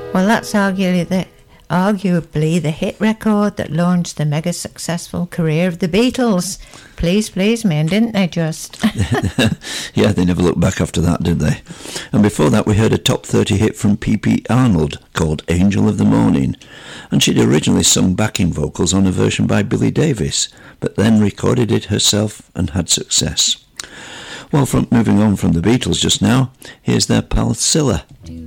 Well, that's arguably the hit record that launched the mega successful career of the Beatles. Please men, didn't they just? Yeah, they never looked back after that, did they? And before that we heard a top 30 hit from P.P. Arnold called Angel of the Morning, and she'd originally sung backing vocals on a version by Billy Davis, but then recorded it herself and had success. Well, moving on from the Beatles just now, here's their pal Cilla.